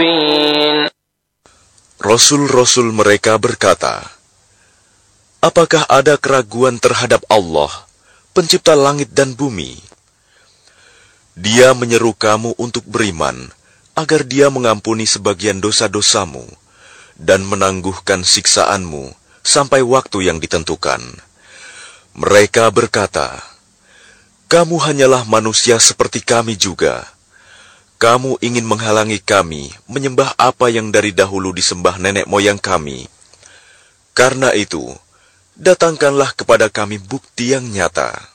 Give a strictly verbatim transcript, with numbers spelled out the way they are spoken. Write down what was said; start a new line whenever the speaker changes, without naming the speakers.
Rasul-rasul mereka berkata, apakah ada keraguan terhadap Allah, pencipta langit dan bumi? Dia menyeru kamu untuk beriman, agar dia mengampuni sebagian dosa-dosamu, dan menangguhkan siksaanmu sampai waktu yang ditentukan. Mereka berkata, kamu hanyalah manusia seperti kami juga. Kamu ingin menghalangi kami menyembah apa yang dari dahulu disembah nenek moyang kami. Karena itu, datangkanlah kepada kami bukti yang nyata.